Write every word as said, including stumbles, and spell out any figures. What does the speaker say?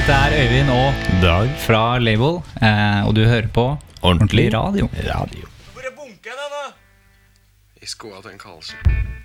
Dette er Øyvind og Dag fra Label, eh, og du hører på Ordentlig Radio. Radio. Hvor er bunken da? I skoa til en Karlsen.